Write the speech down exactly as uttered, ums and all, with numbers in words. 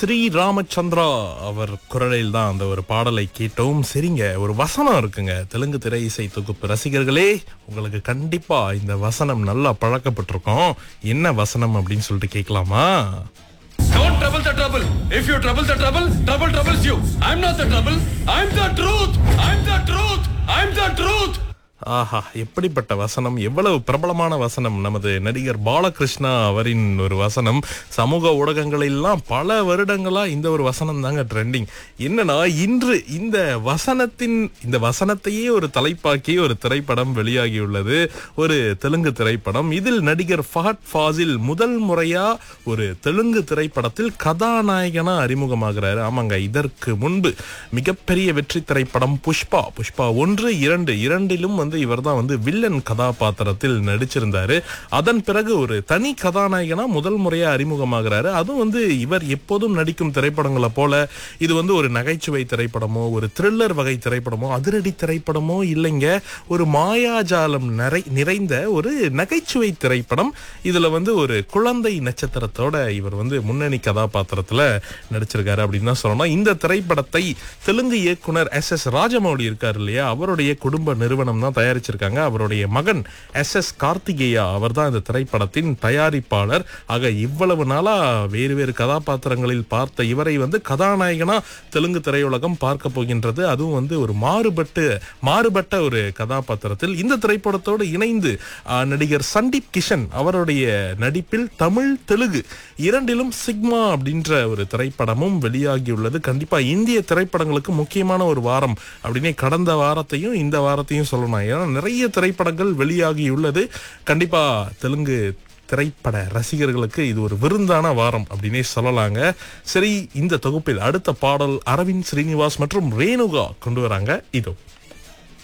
ஸ்ரீ ராமச்சந்திரா அவர் குரலில் தான் அந்த ஒரு பாடலை கேட்டோம். சரிங்க, ஒரு வசனம் இருக்குங்க தெலுங்கு திரை இசை தொகுப்பு ரசிகர்களே, உங்களுக்கு கண்டிப்பா இந்த வசனம் நல்லா பழக்கப்பட்டிருக்கும். என்ன வசனம் அப்படின்னு சொல்லிட்டு கேட்கலாமா? Don't trouble the trouble. If you trouble the trouble, trouble troubles you. I'm not the trouble. I'm the truth. I'm the truth. I'm the truth. ஆஹா, எப்படிப்பட்ட வசனம், எவ்வளவு பிரபலமான வசனம். நமது நடிகர் பாலகிருஷ்ணா அவரின் ஒரு வசனம். சமூக ஊடகங்களெல்லாம் பல வருடங்களா இந்த ஒரு வசனம் தாங்க ட்ரெண்டிங். என்னன்னா, இன்று இந்த வசனத்தின் இந்த வசனத்தையே ஒரு தலைப்பாக்கி ஒரு திரைப்படம் வெளியாகியுள்ளது. ஒரு தெலுங்கு திரைப்படம். இதில் நடிகர் ஃபஹத் ஃபாசில் முதல் முறையா ஒரு தெலுங்கு திரைப்படத்தில் கதாநாயகனா அறிமுகமாகிறாரு. ஆமாங்க, இதற்கு முன்பு மிகப்பெரிய வெற்றி திரைப்படம் புஷ்பா புஷ்பா ஒன்று இரண்டு இரண்டிலும் வந்து இவர் தான் வந்து வில்லன் கதாபாத்திரத்தில் நடிச்சிருந்தாரு. அதன் பிறகு ஒரு தனி கதாநாயகனா முதல் முறையா அறிமுகமாகிறாரு. அதுவும் வந்து இவர் எப்போதும் நடிக்கும் திரைப்படங்களை போல இது வந்து ஒரு நகைச்சுவை திரைப்படமோ ஒரு த்ரில்லர் வகை திரைப்படமோ அதிரடி திரைப்படமோ இல்லைங்க. ஒரு மாயாஜாலம் நிறை நிறைந்த ஒரு நகைச்சுவை திரைப்படம். இதுல வந்து ஒரு குழந்தை நட்சத்திரத்தோட இவர் வந்து முன்னணி கதாபாத்திரத்துல நடிச்சிருக்காரு அப்படின்னு தான் சொல்லணும். இந்த திரைப்படத்தை தெலுங்கு இயக்குனர் எஸ் எஸ் ராஜமௌலி இருக்காரு இல்லையா, அவருடைய குடும்ப நிறுவனம் தான் தயாரிச்சிருக்காங்க. அவருடைய மகன் எஸ் எஸ் கார்த்திகேயா அவர் தான் இந்த திரைப்படத்தின் தயாரிப்பாளர். ஆக இவ்வளவு நாளா வேறு வேறு கதாபாத்திரங்களில் பார்த்த இவரை வந்து கதாநாயகனா தெலுங்கு திரையுலகம் பார்க்க போகின்றது. அதுவும் வந்து ஒரு மாறுபட்டு மாறுபட்ட ஒரு கதாபாத்திரத்தில். இந்த திரைப்படத்தோடு இணைந்து நடிகர் சந்தீப் கிஷன் அவருடைய நடிப்பில் தமிழ் தெலுங்கு இரண்டிலும் சிக்மா அப்படின்ற ஒரு திரைப்படமும் வெளியாகியுள்ளது. கண்டிப்பா இந்திய திரைப்படங்களுக்கு முக்கியமான ஒரு வாரம் அப்படின்னே கடந்த வாரத்தையும் இந்த வாரத்தையும் சொல்லணும். ஏன்னா நிறைய திரைப்படங்கள் வெளியாகியுள்ளது. கண்டிப்பா தெலுங்கு திரைப்பட ரசிகர்களுக்கு இது ஒரு விருந்தான வாரம் அப்படின்னே சொல்லலாங்க. சரி, இந்த தொகுப்பில் அடுத்த பாடல் அரவிந்த் ஸ்ரீனிவாஸ் மற்றும் ரேணுகா கொண்டு வராங்க. இதோ